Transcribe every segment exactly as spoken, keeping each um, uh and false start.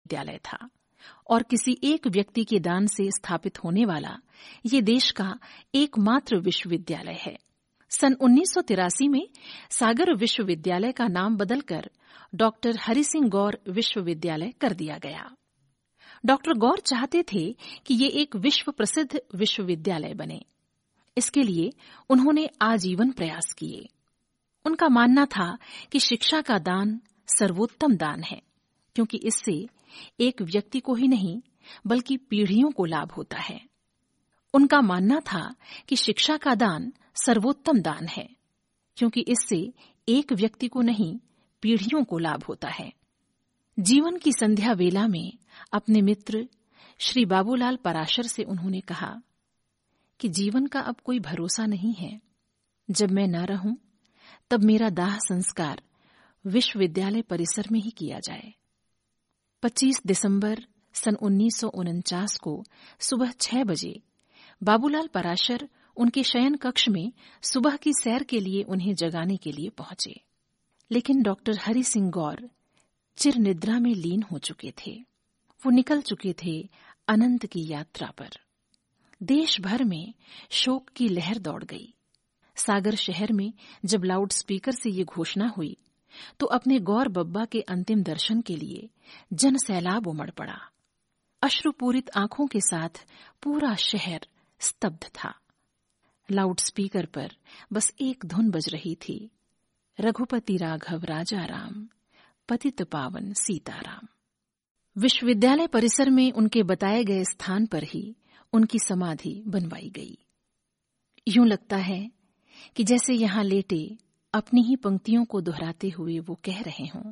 विश्वविद्यालय था और किसी एक व्यक्ति के दान से स्थापित होने वाला ये देश का एकमात्र विश्वविद्यालय है। सन उन्नीस सौ तिरासी में सागर विश्वविद्यालय का नाम बदलकर डॉक्टर हरि सिंह गौर विश्वविद्यालय कर दिया गया। डॉक्टर गौर चाहते थे कि ये एक विश्व प्रसिद्ध विश्वविद्यालय बने। इसके लिए उन्होंने आजीवन प्रयास किए। उनका मानना था कि शिक्षा का दान सर्वोत्तम दान है, क्योंकि इससे एक व्यक्ति को ही नहीं बल्कि पीढ़ियों को लाभ होता है। उनका मानना था कि शिक्षा का दान सर्वोत्तम दान है, क्योंकि इससे एक व्यक्ति को नहीं पीढ़ियों को लाभ होता है। जीवन की संध्या वेला में अपने मित्र श्री बाबूलाल पराशर से उन्होंने कहा कि जीवन का अब कोई भरोसा नहीं है। जब मैं न रहूं तब मेरा दाह संस्कार विश्वविद्यालय परिसर में ही किया जाए। पच्चीस दिसंबर सन उन्नीस सौ उनचास को सुबह छह बजे बाबूलाल पराशर उनके शयन कक्ष में सुबह की सैर के लिए उन्हें जगाने के लिए पहुंचे, लेकिन डॉक्टर हरि सिंह गौर चिर निद्रा में लीन हो चुके थे। वो निकल चुके थे अनंत की यात्रा पर। देश भर में शोक की लहर दौड़ गई। सागर शहर में जब लाउड स्पीकर से ये घोषणा हुई तो अपने गौर बब्बा के अंतिम दर्शन के लिए जन सैलाब उमड़ पड़ा। अश्रुपूरित आंखों के साथ पूरा शहर स्तब्ध था। लाउड स्पीकर पर बस एक धुन बज रही थी, रघुपति राघव राजा राम, पतित पावन सीताराम। विश्वविद्यालय परिसर में उनके बताए गए स्थान पर ही उनकी समाधि बनवाई गई। यूं लगता है कि जैसे यहां लेटे अपनी ही पंक्तियों को दोहराते हुए वो कह रहे हों,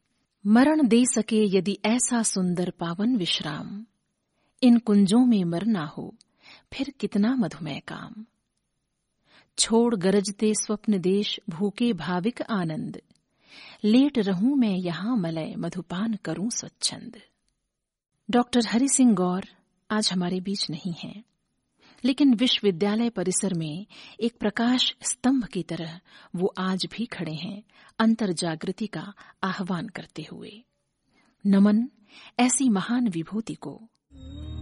मरण दे सके यदि ऐसा सुंदर पावन विश्राम, इन कुंजों में मरना हो फिर कितना मधुमेह काम। छोड़ गरजते स्वप्न देश भूखे भाविक आनंद, लेट रहूं मैं यहां मलय मधुपान करूं स्वच्छंद। डॉक्टर हरि सिंह गौर आज हमारे बीच नहीं हैं, लेकिन विश्वविद्यालय परिसर में एक प्रकाश स्तंभ की तरह वो आज भी खड़े हैं, अंतर जागृति का आह्वान करते हुए। नमन ऐसी महान विभूति को।